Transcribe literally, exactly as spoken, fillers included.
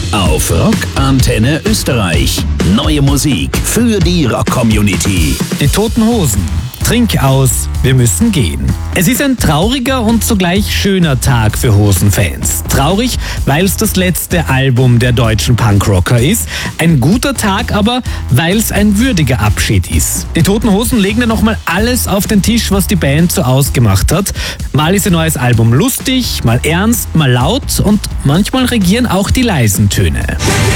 Auf Rockantenne Österreich. Neue Musik für die Rock-Community. Die Toten Hosen. Trink aus, wir müssen gehen. Es ist ein trauriger und zugleich schöner Tag für Hosenfans. Traurig, weil es das letzte Album der deutschen Punkrocker ist. Ein guter Tag aber, weil es ein würdiger Abschied ist. Die Toten Hosen legen dann nochmal alles auf den Tisch, was die Band so ausgemacht hat. Mal ist ihr neues Album lustig, mal ernst, mal laut und manchmal regieren auch die leisen Töne.